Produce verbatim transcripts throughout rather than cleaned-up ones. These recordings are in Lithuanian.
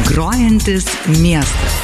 Grojantis miestas.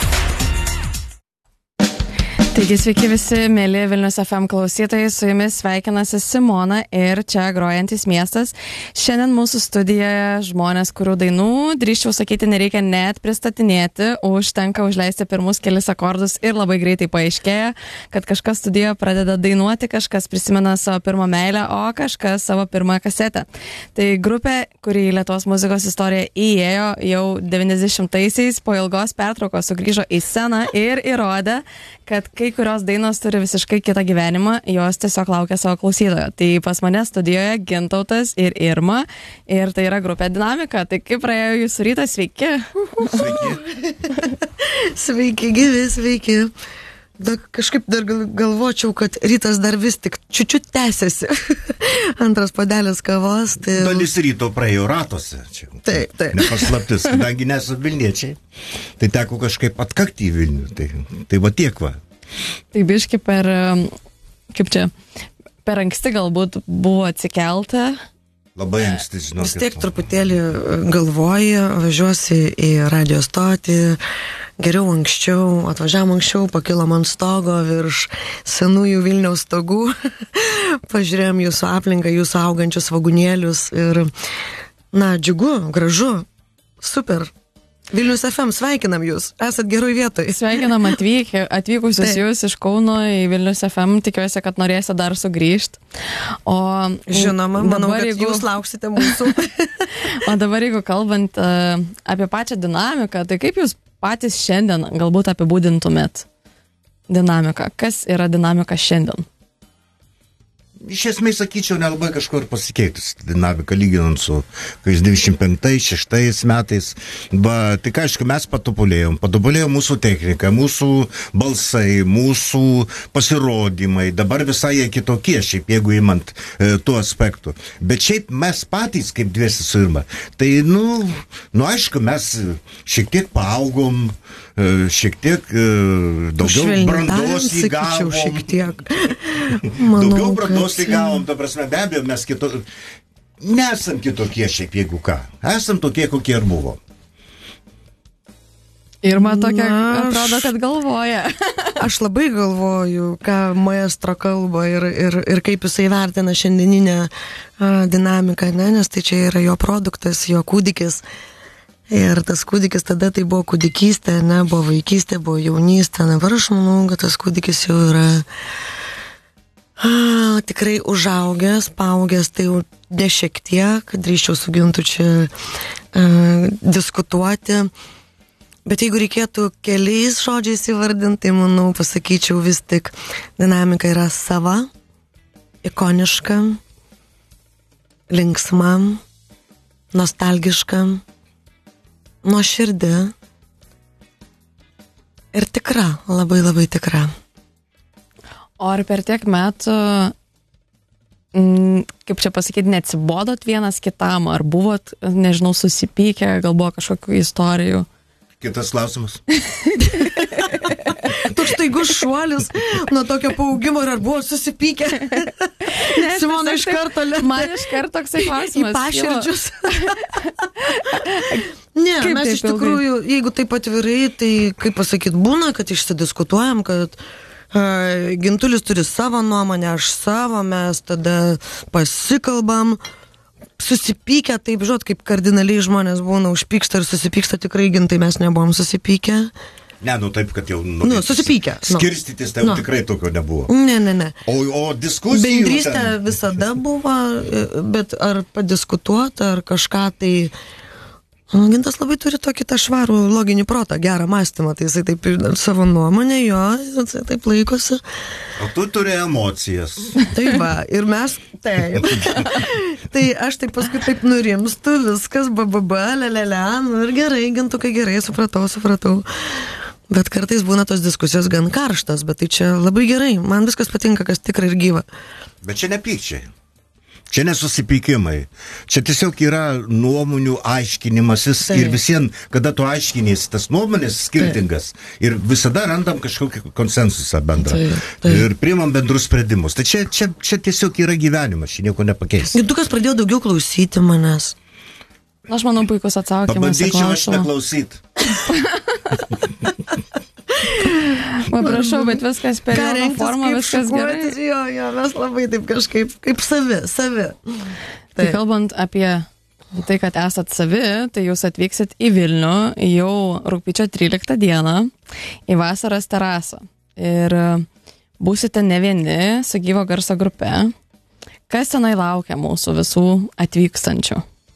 Taigi sveiki visi, mėly Vilnius F M klausytojai, su jumis sveikinasi Simona ir čia Grojantis miestas. Šiandien mūsų studijoje žmonės, kurių dainų, drįsčiau sakyti, nereikia net pristatinėti, užtenka užleisti pirmus kelis akordus ir labai greitai paaiškėja, kad kažkas studijoje pradeda dainuoti, kažkas prisimena savo pirmą meilę, o kažkas savo pirmą kasetę. Tai grupė, kuri į Lietuvos muzikos istoriją įėjo jau devyniasdešimtaisiais, po ilgos pertraukos sugrįžo į sceną ir įrodė, kad kai kurios dainos turi visiškai kitą gyvenimą, jos tiesiog laukia savo klausytojo. Tai pas mane studijoje Gintautas ir Irma, ir tai yra grupė Dinamika. Tai kaip praėjo jūsų rytas, sveiki? Sveiki. Sveiki, gyvi, sveiki. Da, kažkaip dar galvočiau, kad rytas dar vis tik čiučiut tęsiasi. Antras puodelis kavos. Tai... Dalis ryto praėjo ratuose. Čia. Taip, taip. Nepaslaptis, kadangi nesu Vilniečiai, tai teko kažkaip atkakti į Vilnių. Tai, tai va tiek va. Tai biški per, kaip čia, per anksti galbūt buvo atsikelta. Labai anksti, žinau. Vis tiek truputėlį galvoji, važiuosi į radio stotį, geriau anksčiau, atvažiavom anksčiau, pakilom ant stogo virš senųjų Vilniaus stogų, pažiūrėjom jūsų aplinką, jūsų augančius vagonėlius ir, na, džiugu, gražu, super. Vilnius F M, sveikinam jūs, esat geroj vietoj. Sveikinam atvykę, atvykusius Taip. jūs iš Kauno į Vilnius F M, tikiuosi, kad norėsite dar sugrįžti. O Žinoma, manau, dabar, kad jeigu... jūs lauksite mūsų. O dabar, jeigu kalbant uh, apie pačią dinamiką, tai kaip jūs patys šiandien galbūt apibūdintumėt dinamiką? Kas yra dinamika šiandien? Iš esmės, sakyčiau, nelabai kažko ir pasikeitus dinamika lyginant su devyniasdešimt penktais šeštais metais. Ba, tik aišku, mes patobulėjom. Patobulėjo mūsų technika, mūsų balsai, mūsų pasirodymai. Dabar visai jie kitokie, šiaip jeigu imant e, tų aspektų. Bet šiaip mes patys, kaip dviesi su Irma, tai, nu, nu, aišku, mes šiek tiek paaugom, e, šiek tiek e, daugiau brandos įgavom. Šiek tiek. Manau, daugiau brandos įgavom, ta prasme, be abejo, mes kito... nesam kitokie šiaip, jeigu ką. Esam tokie, kokie ir buvo. Irma tokia, Na, atrodo, kad galvoja. Aš labai galvoju, ką maestro kalba ir, ir, ir kaip jisai vertina šiandieninę a, dinamiką, ne? Nes tai čia yra jo produktas, jo kūdikis. Ir tas kūdikis tada tai buvo kūdikystė, ne? Buvo vaikystė, buvo jaunystė. Dabar aš manau, kad tas kūdikis jau yra a, tikrai užaugęs, paaugęs, tai jau ne šiek tiek, drįsčiau su Gintu čia a, diskutuoti. Bet jeigu reikėtų keliais žodžiais įvardinti, tai manau, pasakyčiau vis tik, dinamika yra sava, ikoniška, linksma, nostalgiška, nuoširdi ir tikra, labai labai tikra. O ar per tiek metų, m, kaip čia pasakyti, neatsibodot vienas kitam, ar buvot, nežinau, susipykę, gal buvo kažkokių istorijų? Kitas klausimas. Toks staigus šuolis nuo tokio paaugimo ir ar buvo susipykę. Simona iš karto lėmė. Man iš karto toksai klausimas. Į paširdžius. Ne, Kaip mes taip iš tikrųjų, jeigu taip atvirai, tai kaip pasakyt, būna, kad išsidiskutuojam, kad uh, Gintulis turi savo nuomonę, aš savo, mes tada pasikalbam. Susipykę, taip, žinot, kaip kardinaliai žmonės būna, užpyksta ir susipyksta, tikrai Gintai mes nebuvom susipykę. Ne, nu taip, kad jau... Nu, Nu, susipykę. Nu. Skirstytis, tai Nu. tikrai tokio nebuvo. Ne, ne, ne. O, o diskusijų... Bendrystė ten... visada buvo, bet ar padiskutuoti, ar kažką tai... Nu, Gintas labai turi tokį tą švarų loginį protą, gerą mąstymą, tai jisai taip savo nuomonę, jo, jisai taip laikosi. O tu turi emocijas. Tai va, ir mes, taip. Tai aš taip paskui taip nurimstu, viskas, bababa, lelele, nu ir gerai, Gintukai, gerai, supratau, supratau. Bet kartais būna tos diskusijos gan karštas, bet tai čia labai gerai, man viskas patinka, kas tikrai ir gyva. Bet čia ne pykčiai. Čia nesusipykimai. Čia tiesiog yra nuomonių aiškinimasis Taip. ir visiems, kada tu aiškinys tas nuomonės skirtingas Taip. ir visada randam kažkokį konsensusą bendrą. Taip. Taip. Ir priimam bendrus sprendimus. Tai čia, čia, čia tiesiog yra gyvenimas, čia nieko nepakeis. Gintukas pradėjo daugiau klausyti manęs. Aš manau, puikus atsakymas. Pabandyčiau aš neklausyti. Va, prašau, bet viskas per jaunų formą, viskas gerai. Jo, jo, mes labai taip kažkaip, kaip savi, savi. Tai kalbant apie tai, kad esat savi, tai jūs atvyksit į Vilnių jau rugpjūčio tryliktą dieną į Vasaros terasą. Ir būsite ne vieni su gyvo garso grupe. Kas tenai laukia mūsų visų atvykstančių?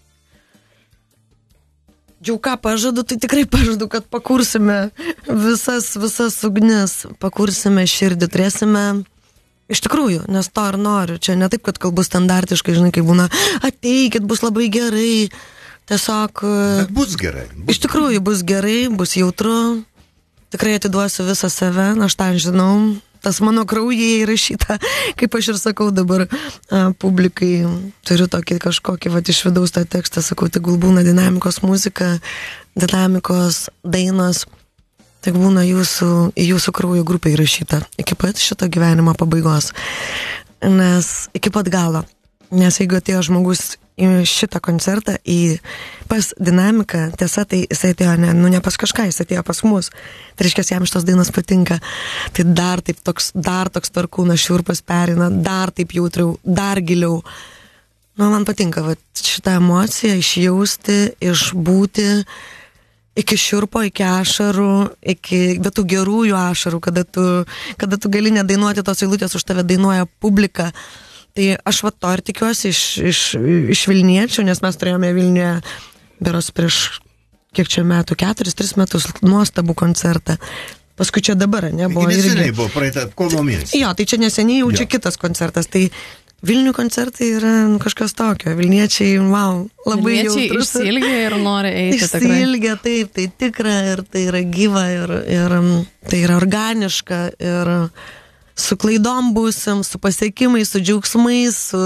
Jau ką pažadu, tai tikrai pažadu, kad pakursime visas, visas ugnis, pakursime širdį, turėsime, iš tikrųjų, nes to ir noriu. Čia ne taip, kad kalbu standartiškai, žinai, kai būna, ateikit, bus labai gerai, tiesiog... Bet bus gerai. Bus iš tikrųjų, bus gerai, bus jautru, tikrai atiduosiu visą save, aš tą žinau. Tas mano kraujyje įrašyta, kaip aš ir sakau dabar a, publikai, turiu tokį kažkokį, va, iš vidaus tą tekstą, sakau, tai gal būna dinamikos muzika, dinamikos dainos, tai būna jūsų, jūsų kraujo grupė įrašyta iki pat šito gyvenimo pabaigos, nes iki pat galo, nes jeigu atėjo žmogus į šitą koncertą, į pas dinamiką, tiesa, tai jis atėjo ne, nu, ne pas kažką, jis atėjo pas mus. Tai reiškia, jam šitos dainos patinka. Tai dar taip toks, dar toks per kūną šiurpas perina, dar taip jautriau, dar giliau. Nu, man patinka, va, šitą emociją išjausti, išbūti iki šiurpo, iki ašarų, iki, bet tų gerųjų ašarų, kada tu, kada tu gali nedainuoti tos eilutės, už tave dainuoja publika. Tai aš va to ir tikiuosi iš, iš, iš Vilniečių, nes mes turėjome Vilniuje beros prieš kiek čia metų, keturis, tris metus nuostabų koncertą. Paskui čia dabar, ne, buvo irgi. Neseniai buvo, praeitą kovo mėnesį. Jo, tai čia neseniai jau čia kitas koncertas. Tai Vilnių koncertai yra nu, kažkas tokio. Vilniečiai, wow, labai Vilniečiai jautrus. išsiilgia ir nori eiti. Išsiilgia, taip, tai tikra ir tai yra gyva ir, ir tai yra organiška ir su klaidom būsim, su pasiekimais, su džiaugsmais, su...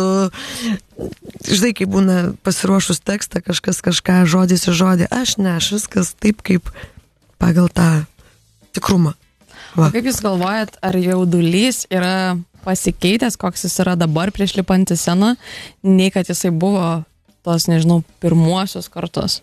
Žinai, kai būna pasiruošus tekstą, kažkas kažką žodis į žodį, aš ne, aš viskas taip, kaip pagal tą tikrumą. Va. O kaip jūs galvojat, ar jaudulys yra pasikeitęs, koks jis yra dabar prieš lipant į sceną, nei kad jisai buvo tos, nežinau, pirmuosius kartus?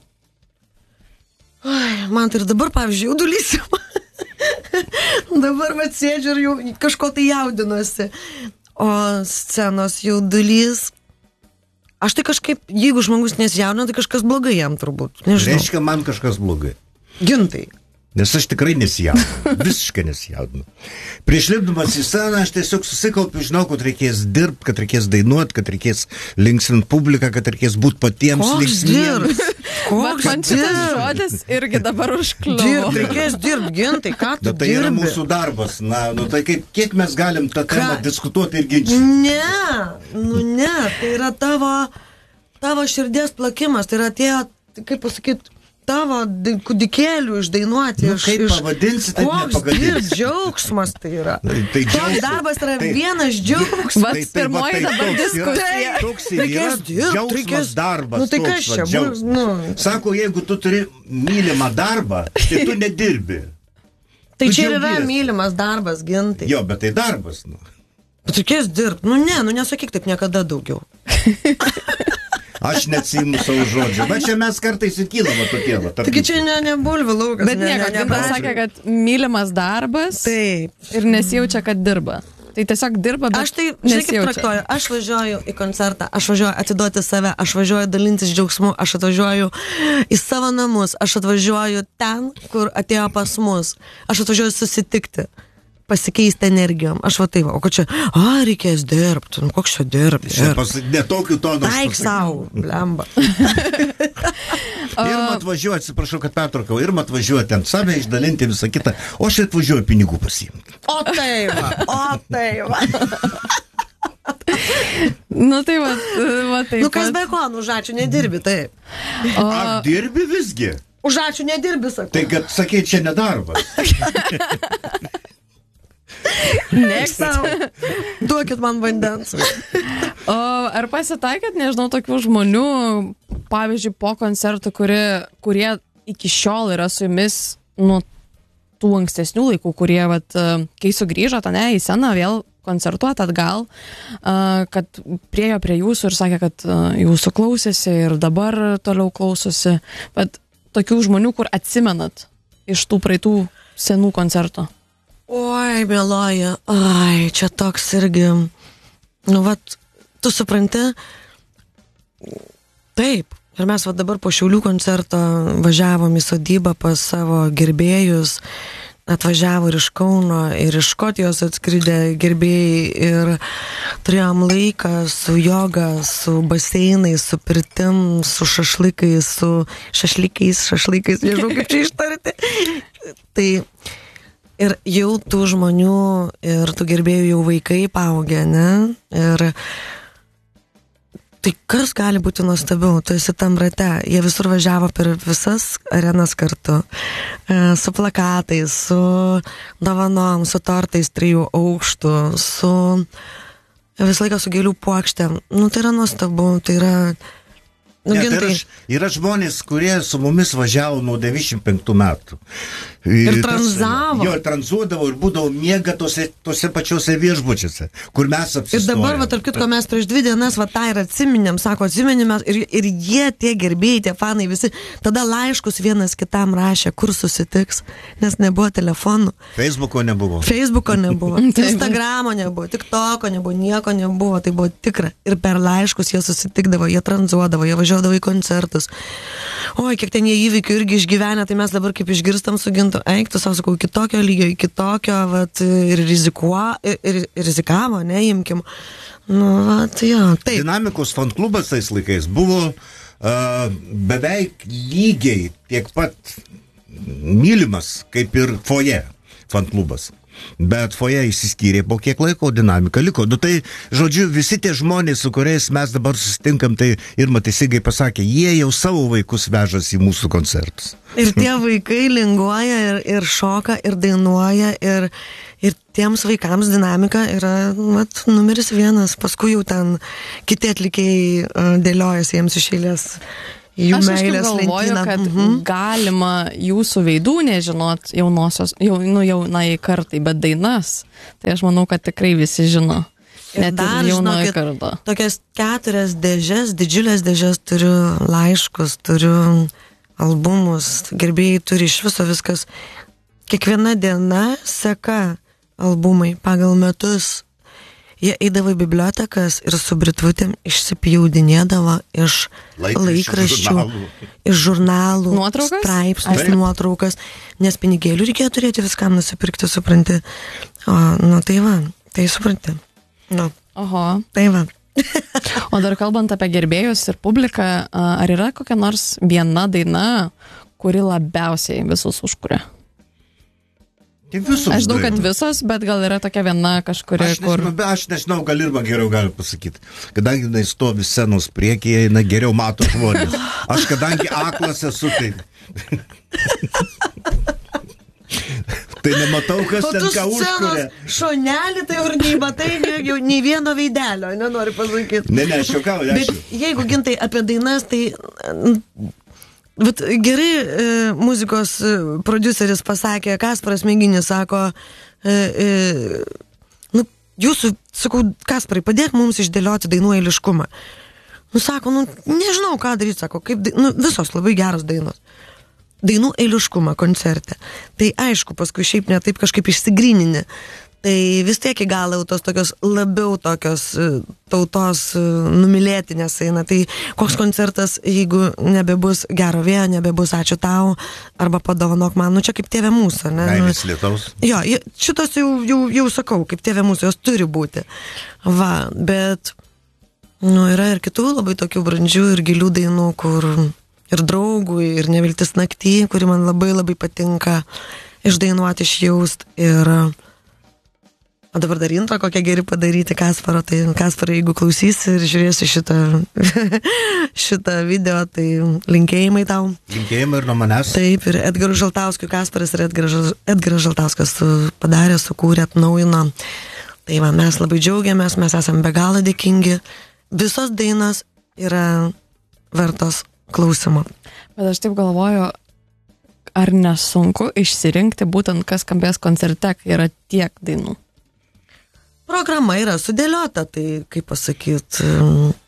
Ai, man tai ir dabar, pavyzdžiui, jaudulys jau. Dabar vat sėdžiu ir jau kažko tai jaudinuosi. O scenos jaudulys, aš tai kažkaip, jeigu žmogus nesijaudina, tai kažkas blogai jam turbūt. Nežinau. Reiškia, man kažkas blogai. Gintai. Nes aš tikrai nesijaudinu, visiškai nesijaudinu. Prieš lipdamas į sceną aš tiesiog susikaupiu, žinau, kad reikės dirbti, kad reikės dainuoti, kad reikės linksminti publiką, kad reikės būti patiems linksmiems. Bet man šitas žodis irgi dabar užkliuvo. Dirb, reikės dirbti, Gintai, ką tu Bet tai dirbi? yra mūsų darbas. Na, nu tai kaip, kiek mes galim tą temą diskutuoti ir ginčyti? Ne, nu ne, tai yra tavo, tavo širdies plakimas, tai yra tie, kaip pasakyti, tavo kūdikėlių išdainuoti. Nu, iš, kaip iš, pavadinsi, taip koks nepagadinsi. dirb, džiaugsmas tai yra. Tai, tai Toks darbas yra tai, vienas džiaugsmas. Va, tai, tai, pirmoji va, tai dabar toks diskusija. yra- Toks ir yra Reikės dirbt, džiaugsmas reikės- darbas. Nu, tai toks, kas va, čia bus, džiaugsmas. nu. Sako, jeigu tu turi mylimą darbą, tai tu nedirbi. Tai Tu čia ir yra džiaugiesi. mylimas darbas, Gintai. Jo, bet tai darbas. Nu. Bet reikės dirbti. Nu ne, nu nesakyk taip niekada daugiau. Aš neatsiimu savo žodžių. Bet čia mes kartais ir kylame tokie. Va, tarp Taigi mūsų. čia ne, ne bulvių laukas. Bet ne, nieko, ne, ne, Gintas ne, sakė, kad mylimas darbas Taip. ir nesijaučia, kad dirba. Tai tiesiog dirba, bet Aš tai, žinai, kaip nesijaučia. traktuoju, aš važiuoju į koncertą, aš važiuoju atiduoti save, aš važiuoju dalintis džiaugsmu, aš atvažiuoju į savo namus, aš atvažiuoju ten, kur atėjo pas mus, aš atvažiuoju susitikti, pasikeisti energijom, aš va tai va, o kad čia, a, reikės dirbti, nu koks čia dirbti, Čia pas, ne tokiu tonu. aš taik pasakiau. savo, blemba. Irma atvažiuoja, atsiprašau, kad pertraukau, Irma atvažiuoja ten save išdalinti visą kitą, o aš atvažiuoju pinigų pasiimti. O tai va, o tai va. Nu tai va, va taip. Nu kas pat. be ko, nu už ačiū nedirbi, taip. O, Ar dirbi visgi? Už ačiū nedirbi, sakau. Tai kad sakė, čia nedarbas. next. Duokit man vandens. O ar pasitaikėt, nežinau, tokių žmonių, pavyzdžiui, po koncertų, kurie, kurie iki šiol yra su jumis nuo tų ankstesnių laikų, kurie, vat, kai sugrįžote, ne, į sceną vėl koncertuoti atgal, kad priejo prie jūsų ir sakė, kad jūsų klausėsi ir dabar toliau klausosi. Bet tokių žmonių, kur atsimenat iš tų praeitų senų koncertų? Oi, mieloji, ai, čia toks irgi, nu, vat, tu supranti, taip, ir mes va dabar po Šiaulių koncerto važiavom į sodybą pas savo gerbėjus, atvažiavo ir iš Kauno, ir iš Škotijos atskridę gerbėjai, ir turėjom laiką su joga, su baseinais, su pirtim, su šašlikais, su šašlikais, šašlikais, nežinau kaip čia ištarti. Tai ir jau tų žmonių ir tų gerbėjų jau vaikai paaugę, ne? Ir tai kas gali būti nuostabiau, tu esi tam rate, jie visur važiavo per visas arenas kartu, su plakatais, su dovanom, su tortais trijų aukštų, su visą laiką su gėlių puokštėm. Nu, tai yra nuostabu, tai yra... Nu, ne, gintai. tai yra, yra žmonės, kurie su mumis važiavo nuo devyniasdešimt penktų metų. Ir tranzavo. Jo, tranzuodavo ir būdavo miega tose, tose pačiose viešbučiuose, kur mes apsistojame. Ir dabar, va, tarp kitko, mes prieš dvi dienas, va, tą ir atsiminėm, sako, atsiminėm, ir, ir jie, tie gerbėjai, tie fanai, visi, tada laiškus vienas kitam rašė, kur susitiks, nes nebuvo telefonų. Facebooko nebuvo. Facebooko nebuvo, Instagramo nebuvo, TikToko nebuvo, nieko nebuvo, tai buvo tikra. Ir per laiškus jie susitikdavo, jie tranzuodavo, jie važiuodavo į koncertus. Oi, kiek ten jie įvykių irgi išgyvenę, tai mes dabar kaip išgirstam su Gintu, eik, tu savo sakau, kitokio lygio, kitokio, vat, ir, rizikuo, ir, ir, ir rizikavo, neimkim. Nu, vat, jo, taip. Dinamikos fan klubas tais laikais buvo uh, beveik lygiai tiek pat mylimas, kaip ir foje fan klubas. Bet foje išsiskyrė po kiek laiko, dinamika liko. Nu tai, žodžiu, visi tie žmonės, su kuriais mes dabar susitinkam, tai Irma teisingai pasakė, jie jau savo vaikus vežasi į mūsų koncertus. Ir tie vaikai linguoja ir, ir šoka, ir dainuoja, ir, ir tiems vaikams dinamika yra, mat, numeris vienas. Paskui jau ten kiti atlikėjai uh, dėliojasi jiems iš eilės. Jų aš kažkaip meilės galvoju, lentyną. kad mhm. galima jūsų veidų nežinot jaunosios, jau, nu, jaunai kartai, bet dainas. Tai aš manau, kad tikrai visi žino. Ir Net dar, ir jaunoji žinokit, karta. tokias keturias dėžes, didžiulės dėžes turiu laiškus, turiu albumus, gerbėjai turi iš viso viskas. Kiekviena diena seka albumai pagal metus. Jie eidavo į bibliotekas ir su britvutėm išsipjaudinėdavo iš laikraščių, žurnalų. iš žurnalų, Nuotraukas? straipsnius, Taip. nuotraukas, nes pinigėlių reikėjo turėti viskam nusipirkti, supranti. O, nu tai va, tai supranti. Nu, Oho. tai va. O dar kalbant apie gerbėjus ir publiką, ar yra kokia nors viena daina, kuri labiausiai visus užkuria? Visus Aš žinau, kad dainos. visos, bet gal yra tokia viena kažkuri, Aš kur... nežinau, be- aš nežinau, gal Irma geriau gali pasakyti. Kadangi jinai stovi scenos priekyje, jinai geriau mato žmonės. Aš kadangi aklas esu, tai... tai nematau, kas O ten tu ką užkuria. scenos šonelį tai ir neįmatai jau nei vieno veidelio, nenoriu pasakyti. Ne, ne, aš juokauju, aš Bet jeigu Gintai apie dainas, tai bet gerai e, muzikos e, prodiuseris pasakė, Kasparas Mėginis sako, e, e, nu, jūsų, sakau, Kasparai, padėk mums išdėlioti dainų eiliškumą. Nu, sako, nu, nežinau, ką daryti, sako, kaip, dai- nu, visos labai geros dainos. Dainų eiliškumą koncerte. Tai aišku, paskui šiaip ne taip kažkaip išsigrynini. Tai vis tiek į galą jau tos tokios labiau tokios e, tautos e, numylėtinės eina. Tai koks koncertas, jeigu nebebus gero vėjo, nebebus ačiū tau, arba padovanok man, nu čia kaip tėvė mūsų, ne? Meilės lietaus. Jo, je- šitos jau, jau, jau sakau, kaip tėvė mūsų, jos turi būti. Va, bet, nu, yra ir kitų labai tokių brandžių ir gilių dainų, kur ir draugui, ir neviltis naktį, kuri man labai labai patinka išdainuoti, išjaust. Ir o dabar dar intro kokią geri padaryti Kasparo, tai Kasparai, jeigu klausysi ir žiūrėsi šitą, šitą video, tai linkėjimai tau. Linkėjimai ir nuo manęs. Taip, ir Edgarui Žaltauskui, Kasparas ir Edgaras, Edgaras Žaltauskas su- padarė, sukūrė, atnaujino. Tai va, mes labai džiaugiamės, mes esame be galo dėkingi. Visos dainos yra vertos klausimo. Bet aš taip galvoju, ar nesunku išsirinkti būtent, kas skambės koncerte, kai yra tiek dainų? Programa yra sudėliota, tai kaip pasakyt,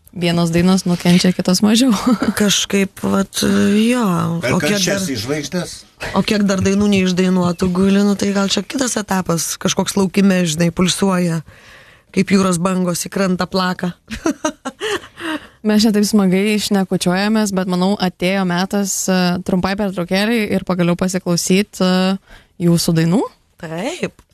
vienos dainos nukenčia, kitos mažiau. Kažkaip, vat, jo. Bet O kiek, kažkas dar, į žvaigždės? o kiek dar dainų neišdainuotų guli, nu tai gal čia kitas etapas, kažkoks laukime, žinai, pulsuoja, kaip jūros bangos į krantą plaka. Mes čia taip smagiai išnekučiuojamės, bet manau atėjo metas uh, trumpai pertraukėlį ir pagaliau pasiklausyti uh, jūsų dainų. Taip.